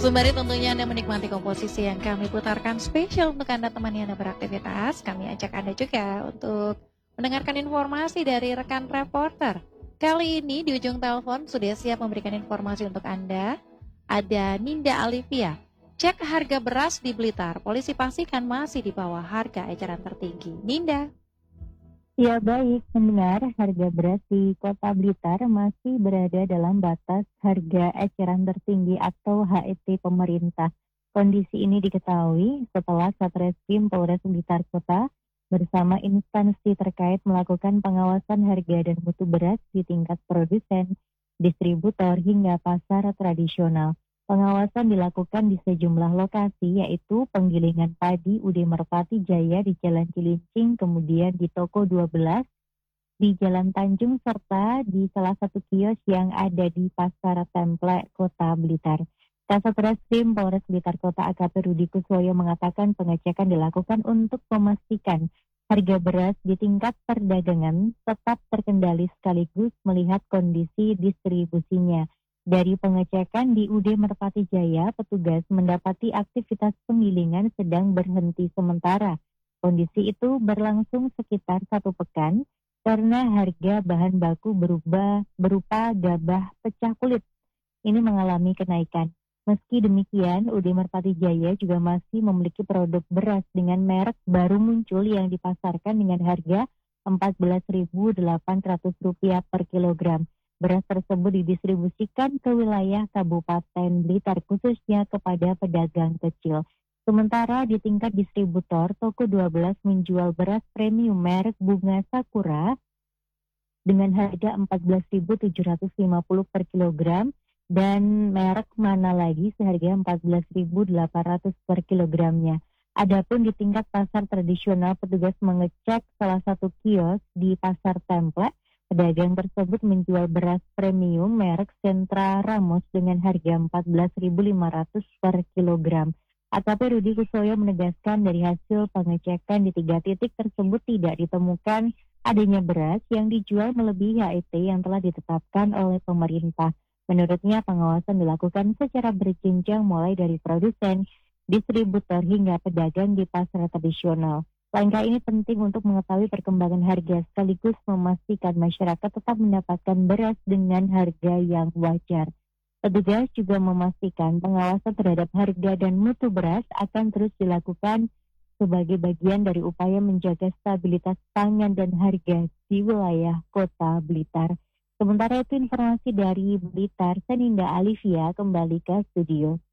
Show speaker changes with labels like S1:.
S1: Sembari tentunya Anda menikmati komposisi yang kami putarkan spesial untuk Anda temani Anda beraktivitas, kami ajak Anda juga untuk mendengarkan informasi dari rekan reporter. Kali ini di ujung telepon sudah siap memberikan informasi untuk Anda. Ada Ninda Alivia. Cek harga beras di Blitar, polisi pastikan masih di bawah harga eceran tertinggi. Ninda.
S2: Ya baik, mendengar harga beras di Kota Blitar masih berada dalam batas harga eceran tertinggi atau HET pemerintah. Kondisi ini diketahui setelah Satreskrim Polres Blitar Kota bersama instansi terkait melakukan pengawasan harga dan mutu beras di tingkat produsen, distributor hingga pasar tradisional. Pengawasan dilakukan di sejumlah lokasi yaitu penggilingan padi UD Merpati Jaya di Jalan Cilincing, kemudian di Toko 12 di Jalan Tanjung serta di salah satu kios yang ada di Pasar Templek Kota Blitar. Kasat Reskrim Polres Blitar Kota AKP Rudi Kuswoyo mengatakan pengecekan dilakukan untuk memastikan harga beras di tingkat perdagangan tetap terkendali sekaligus melihat kondisi distribusinya. Dari pengecekan di UD Merpati Jaya, petugas mendapati aktivitas penggilingan sedang berhenti sementara. Kondisi itu berlangsung sekitar 1 pekan karena harga bahan baku berupa gabah pecah kulit. Ini mengalami kenaikan. Meski demikian, UD Merpati Jaya juga masih memiliki produk beras dengan merek baru muncul yang dipasarkan dengan harga Rp14.800 per kilogram. Beras tersebut didistribusikan ke wilayah Kabupaten Blitar khususnya kepada pedagang kecil. Sementara di tingkat distributor, Toko 12 menjual beras premium merek Bunga Sakura dengan harga Rp14.750 per kilogram dan merek mana lagi seharga Rp14.800 per kilogramnya. Adapun di tingkat pasar tradisional, petugas mengecek salah satu kios di Pasar Templek. Pedagang tersebut menjual beras premium merek Sentra Ramos dengan harga Rp14.500 per kilogram. AKP Rudi Kuswoyo menegaskan dari hasil pengecekan di 3 titik tersebut tidak ditemukan adanya beras yang dijual melebihi HET yang telah ditetapkan oleh pemerintah. Menurutnya pengawasan dilakukan secara berjenjang mulai dari produsen, distributor hingga pedagang di pasar tradisional. Langkah ini penting untuk mengetahui perkembangan harga sekaligus memastikan masyarakat tetap mendapatkan beras dengan harga yang wajar. Petugas juga memastikan pengawasan terhadap harga dan mutu beras akan terus dilakukan sebagai bagian dari upaya menjaga stabilitas pangan dan harga di wilayah Kota Blitar. Sementara itu informasi dari Blitar, Seninda Alivia kembali ke studio.